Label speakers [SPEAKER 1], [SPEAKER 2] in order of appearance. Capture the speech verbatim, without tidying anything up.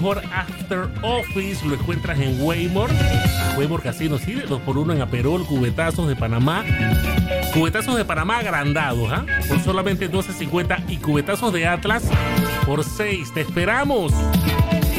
[SPEAKER 1] mejor after office lo encuentras en Waymore. Waymore Casino, sí, dos por uno en Aperol, cubetazos de Panamá. Cubetazos de Panamá agrandados, ¿ah? ¿eh? Por solamente doce cincuenta y cubetazos de Atlas por seis. ¡Te esperamos!